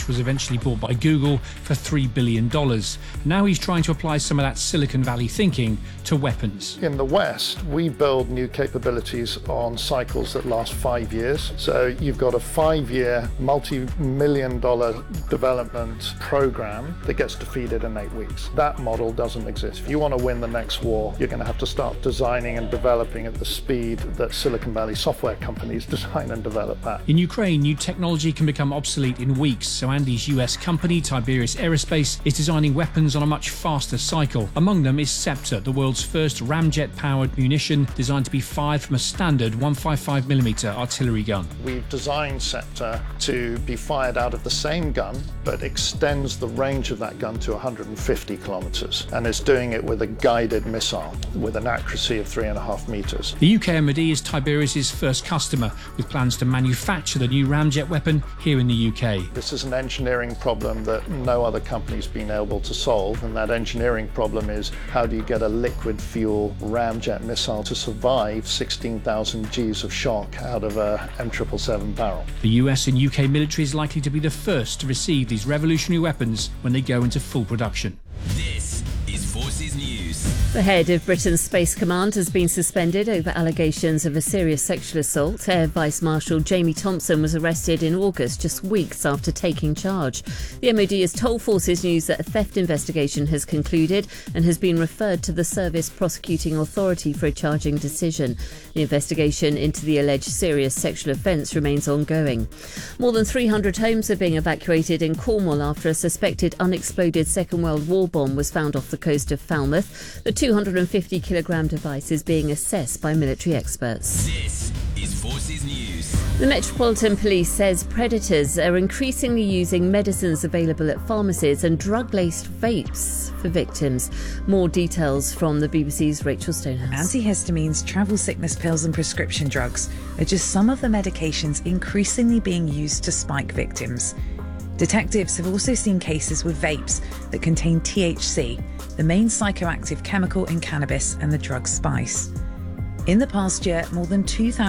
which was eventually bought by Google for $3 billion. Now he's trying to apply some of that Silicon Valley thinking to weapons. In the West, we build new capabilities on cycles that last 5 years. So you've got a 5-year, multi-million-dollar development program that gets defeated in 8 weeks. That model doesn't exist. If you want to win the next war, you're going to have to start designing and developing at the speed that Silicon Valley software companies design and develop that. In Ukraine, new technology can become obsolete in weeks, so Andy's US company, Tiberius Aerospace, is designing weapons on a much faster cycle. Among them is Scepter, the world's first ramjet-powered munition designed to be fired from a standard 155mm artillery gun. We've designed Scepter to be fired out of the same gun, but extends the range of that gun to 150 kilometers, and is doing it with a guided missile with an accuracy of 3.5 meters. The UK MOD is Tiberius's first customer, with plans to manufacture the new ramjet weapon here in the UK. This is an engineering problem that no other company's been able to solve, and that engineering problem is how do you get a liquid fuel ramjet missile to survive 16,000 Gs of shock out of a M777 barrel. The US and UK military is likely to be the first to receive these revolutionary weapons when they go into full production. This is Forces News. The head of Britain's Space Command has been suspended over allegations of a serious sexual assault. Air Vice Marshal Jamie Thompson was arrested in August, just weeks after taking charge. The MOD has told Forces News that a theft investigation has concluded and has been referred to the Service Prosecuting Authority for a charging decision. The investigation into the alleged serious sexual offence remains ongoing. More than 300 homes are being evacuated in Cornwall after a suspected unexploded Second World War bomb was found off the coast of Falmouth. The 250-kilogram device is being assessed by military experts. This is Forces News. The Metropolitan Police says predators are increasingly using medicines available at pharmacies and drug-laced vapes for victims. More details from the BBC's Rachel Stonehouse. Antihistamines, travel sickness pills and prescription drugs are just some of the medications increasingly being used to spike victims. Detectives have also seen cases with vapes that contain THC, the main psychoactive chemical in cannabis and the drug spice. In the past year, more than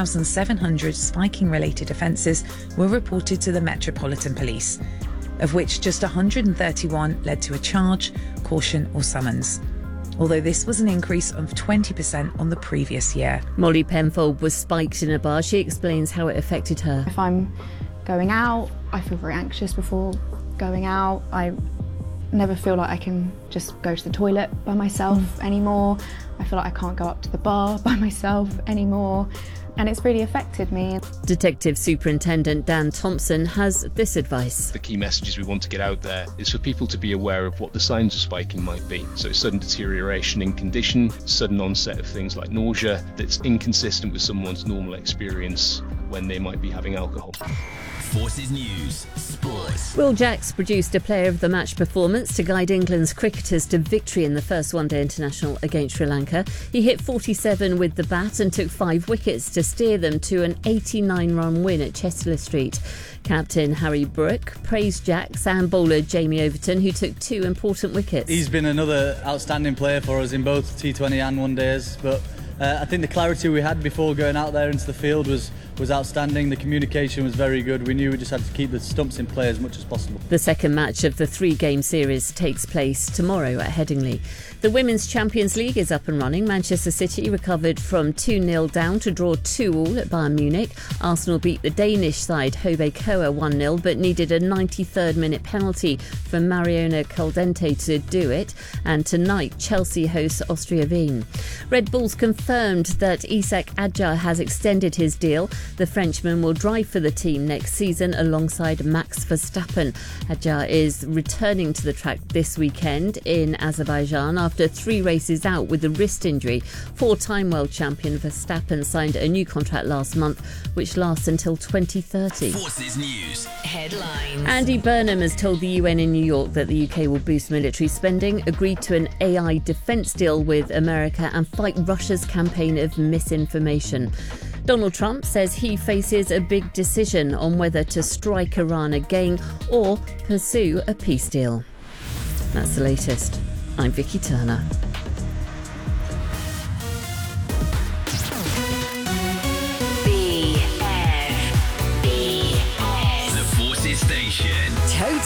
2,700 spiking-related offences were reported to the Metropolitan Police, of which just 131 led to a charge, caution or summons. Although this was an increase of 20% on the previous year. Molly Penfold was spiked in a bar. She explains how it affected her. If I'm going out, I feel very anxious before going out. I never feel like I can just go to the toilet by myself anymore. I feel like I can't go up to the bar by myself anymore. And it's really affected me. Detective Superintendent Dan Thompson has this advice. The key messages we want to get out there is for people to be aware of what the signs of spiking might be. So sudden deterioration in condition, sudden onset of things like nausea that's inconsistent with someone's normal experience when they might be having alcohol. Forces News Sports. Will Jacks produced a player of the match performance to guide England's cricketers to victory in the first one-day international against Sri Lanka. He hit 47 with the bat and took 5 wickets to steer them to an 89-run win at Chester Street. Captain Harry Brook praised Jacks and bowler Jamie Overton, who took 2 important wickets. He's been another outstanding player for us in both T20 and one days, but I think the clarity we had before going out there into the field was outstanding. The communication was very good. We knew we just had to keep the stumps in play as much as possible. The second match of the 3-game series takes place tomorrow at Headingley. The Women's Champions League is up and running. Manchester City recovered from 2-0 down to draw 2-2 at Bayern Munich. Arsenal beat the Danish side Hobbe Koa 1-0 but needed a 93rd minute penalty from Mariona Caldente to do it. And tonight Chelsea hosts Austria Wien. Red Bull's confirmed that Isak Adjar has extended his deal. The Frenchman will drive for the team next season alongside Max Verstappen. Adjar is returning to the track this weekend in Azerbaijan after 3 races out with a wrist injury. 4-time world champion Verstappen signed a new contract last month, which lasts until 2030. Forces News Headlines. Andy Burnham has told the UN in New York that the UK will boost military spending, agreed to an AI defence deal with America and fight Russia's campaign of misinformation. Donald Trump says he faces a big decision on whether to strike Iran again or pursue a peace deal. That's the latest. I'm Vicky Turner.